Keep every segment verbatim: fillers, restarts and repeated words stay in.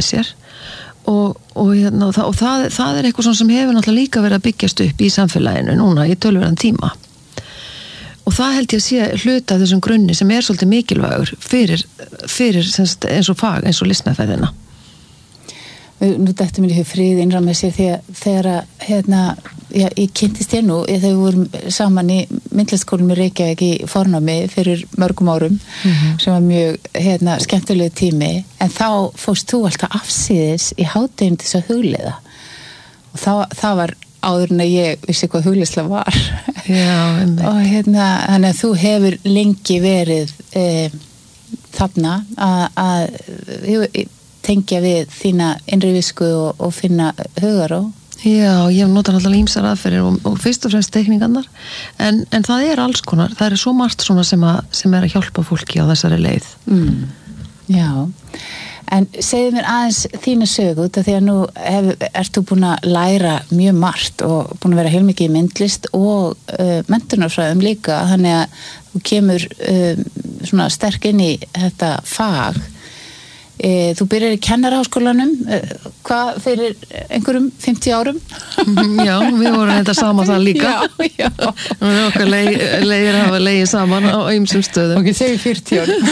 með sér og, og, hérna, og, það, og það, það er eitthvað sem hefur náttúrulega líka verið að byggjast upp í samfélaginu núna í töluverðan tíma og það held ég að sé hluta af þessum grunni sem er svolítið mikilvægur fyrir, fyrir semst, eins og fag, eins og listmeðferðina. Nú dættu mér í hug frið innram með sér þegar, þegar að, hérna, já, ég kynntist ég nú, þegar við vorum saman í myndlistskólum í Reykjavík í fornámi fyrir mörgum árum, mm-hmm. sem var mjög, hérna, skemmtilegu tími, en þá fórst þú alltaf afsíðis í hádeginu til þess að hugleiða. Og það, það var áður en að ég vissi hvað hugleiðsla var. Já, einmitt. Og hérna, þannig að þú hefur lengi verið e, þarna að, að tengja við þína innri visku og, og finna hugar á. Já, ég hef notað alltaf ýmsar aðferðir og, og fyrst og fremst tekningarnar en, en það er alls konar, það er svo margt svona sem, að, sem er að hjálpa fólki á þessari leið. Mm. Já, en segðu mér aðeins þína sögu út af því að nú hef, ert þú búin að læra mjög margt og búin að vera heilmikið í myndlist og uh, menntunarfræðum líka, þannig að þú kemur uh, svona sterk inn í þetta fag. E, þú byrjar í kennaraháskólanum e, hvað fyrir einhverjum fimmtíu árum? Já, við vorum þetta saman það líka. Já, já. Við okkar leiðir hafa leiðið saman á ýmsum stöðum. Ok, segi fjörutíu árum.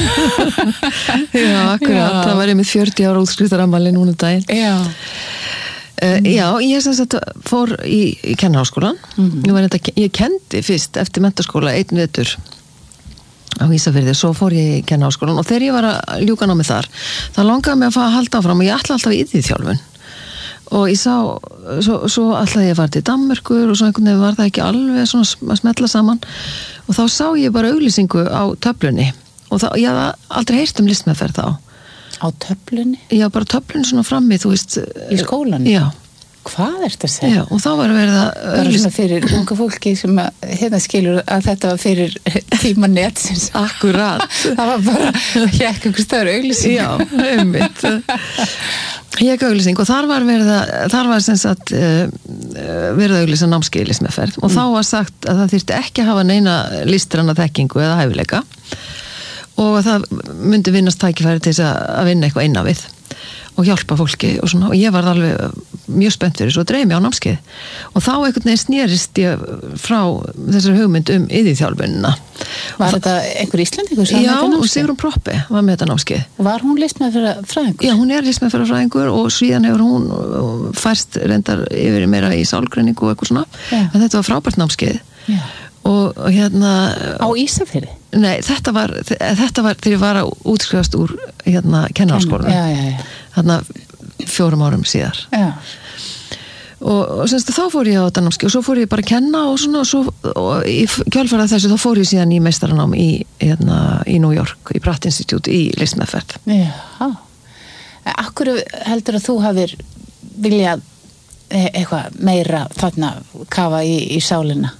Já, akkurat. Já. Það var einmitt fjörutíu ára útskriftarafmæli núna daginn. Já. Uh, mm. Já, ég sem sagt fór í, í kennaraháskólan. Mm-hmm. Ég, var þetta, ég kendi fyrst eftir menntaskóla einn vetur á Ísafirði, svo fór ég í kennaraháskólan og þegar ég var að ljúka námið þar þá langaði mig að fá að halda áfram og ég ætla alltaf í iðjuþjálfun og ég sá, svo, svo ætlaði ég að fara til Danmerkur og svo einhvern veginn var það ekki alveg svona að smetla saman og þá sá ég bara auglýsingu á töflunni og þá, ég hafði aldrei heyrt um listmeðferð þá. Á töflunni? Já, bara töflunni svona frammi, þú veist. Í skólanum? Já. Hvað er þetta að segja? Já, og þá var verið að bara svona fyrir unga fólki sem að, hérna skilur að þetta var fyrir tíma netsins. Akkurat. Það var bara, ég ekki einhver stöður auglýsing. Já, einmitt. Ég ekki auglýsing og þar var verið að, þar var sem sagt uh, verið að auglýsa námskeið í listmeðferð og mm. þá var sagt að það þyrfti ekki að hafa neina listræna þekkingu eða hæfileika og að það myndi vinnast tækifæri til þess að vinna eitthvað innan við og hjálpa fólki og svona og ég var alveg mjög spennt fyrir svo dreimi á námskeið og þá einhvern veginn snerist ég frá þessari hugmynd um iðjuþjálfunina. Var þetta einhver Íslendingur? Já, og Sigrún Proppe var með þetta námskeið. Var hún listmeðferðarfræðingur? Já, hún er listmeðferðarfræðingur og síðan hefur hún færst reyndar yfir meira í sálgreiningu og eitthvað svona. Já. En þetta var frábært námskeið. Já. Og, og hérna á Ísafirði? Nei, þetta var þetta var þegar ég var að útskrifast úr hérna kennaraháskólanum. Já, já, já. Þarna fjórum árum síðar. Já. Og, og semst þá fór ég á þetta námskeið og svo fór ég bara að kenna og svona og svo og í kjölfarið þessu þá fór ég síðan í meistaranám í hérna í New York í Pratt Institute í listmeðferð. Já. Akkur heldur að þú hafir viljað eitthvað meira þarna kafa í, í sálina?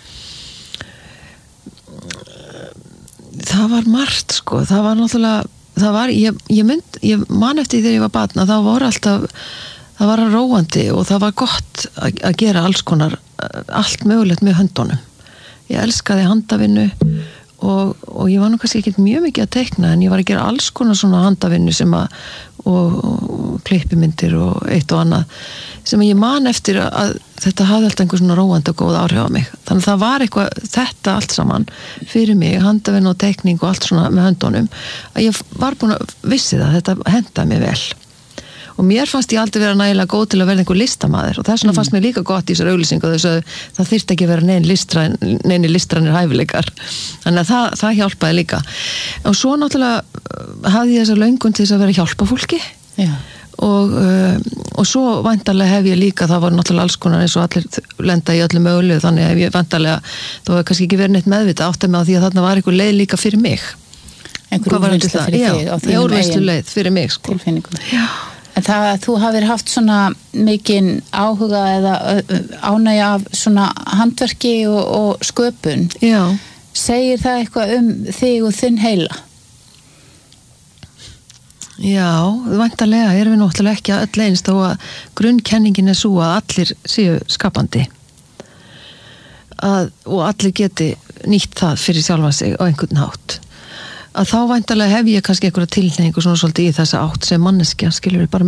Það var margt sko, það var náttúrulega það var, ég, ég mynd, ég man eftir þegar ég var barn að það voru alltaf það var róandi og það var gott að, að gera alls konar allt mögulegt með höndunum ég elskaði handavinnu og, og ég var nú kannski ekki mjög mikið að teikna en ég var að gera alls konar svona handavinnu sem að og, og klippimyndir og eitt og annað sem ég man eftir að þetta hafði alltaf einhver svona róandi og góð áhrif á mig þannig að það var eitthvað, þetta allt saman fyrir mig, handavinnu og teikning og allt svona með höndunum að ég var búin að vissi það, þetta hendaði mig vel og mér fannst ég aldrei vera nægilega góð til að verða einhver listamaður og þess vegna mm. fannst mér líka gott í þessar auglýsingu þess að það þyrfti ekki að vera nein listræn, neini listrænir hæfileikar þannig að það, það hjálpaði líka og svo náttúrulega hafði ég þessa löngun til þess að vera að hjálpa fólki Já. og uh, og svo væntanlega hef ég líka það var náttúrulega alls konar eins og allir lenda í öllu mögulegu þannig hef ég væntanlega það var kannski ekki verið neitt meðvita áttið með á því að þarna var einhver leið líka fyrir mig einhver úrvinnsla fyrir þig á þínum eigin leið fyrir mig sko. Tilfinningum Já. En það að þú hafir haft svona mikinn áhuga eða ánægja af svona handverki og, og sköpun Já. Segir það eitthvað um þig og þinn heila? Já, væntanlega erum við náttúrulega ekki öll eins þó að grunnkenningin er svo að allir séu skapandi að, og allir geti nýtt það fyrir sjálfan sig á einhvern hátt að þá væntanlega hef ég kannski einhverja tilhneigingu svona svolítið í þessa átt sem manneskja skilur við bara